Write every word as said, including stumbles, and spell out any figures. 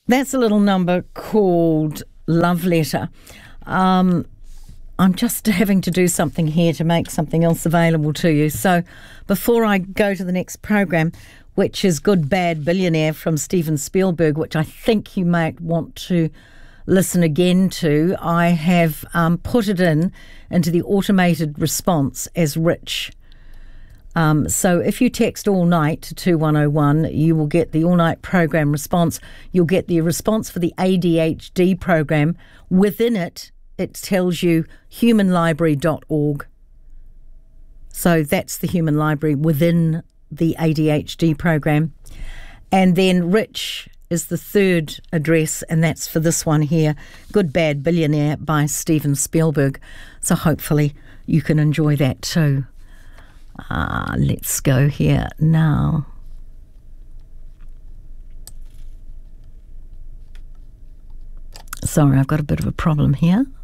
That's a little number called Love Letter. Um, I'm just having to do something here to make something else available to you. So before I go to the next program, which is Good Bad Billionaire from Steven Spielberg, which I think you might want to listen again to, I have um, put it in into the automated response as Rich. Um, so if you text all night to two one oh one, you will get the all-night program response. You'll get the response for the A D H D program. Within it, it tells you human library dot org. So that's the Human Library within the A D H D program. And then Rich is the third address, and that's for this one here, Good Bad Billionaire by Steven Spielberg. So hopefully you can enjoy that too. Uh, let's go here now. Sorry, I've got a bit of a problem here.